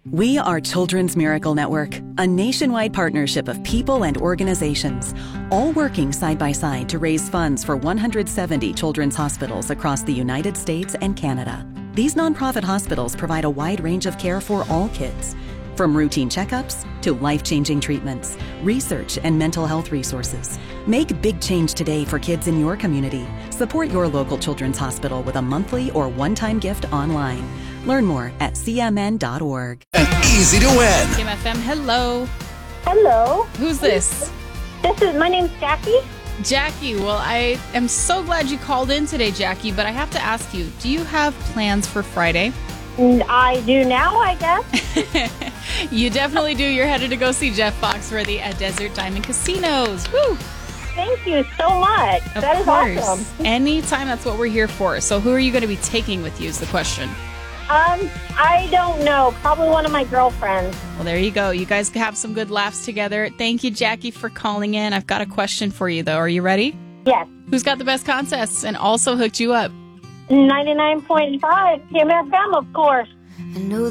We are Children's Miracle Network, a nationwide partnership of people and organizations, all working side by side to raise funds for 170 children's hospitals across the United States and Canada. These nonprofit hospitals provide a wide range of care for all kids, from routine checkups to life-changing treatments, research, and mental health resources. Make big change today for kids in your community. Support your local children's hospital with a monthly or one-time gift online. Learn more at cmn.org. And easy to win. KMFM, hello. Hello. Who's this? My name's Jackie. Jackie. Well, I am so glad you called in today, Jackie, but I have to ask you, do you have plans for Friday? I do now, I guess. You definitely do. You're headed to go see Jeff Foxworthy at Desert Diamond Casinos. Woo! Thank you so much. That is awesome. Anytime, that's what we're here for. So who are you going to be taking with you is the question. I don't know. Probably one of my girlfriends. Well, there you go. You guys have some good laughs together. Thank you, Jackie, for calling in. I've got a question for you, though. Are you ready? Yes. Who's got the best contests and also hooked you up? 99.5 KMFM, of course. I know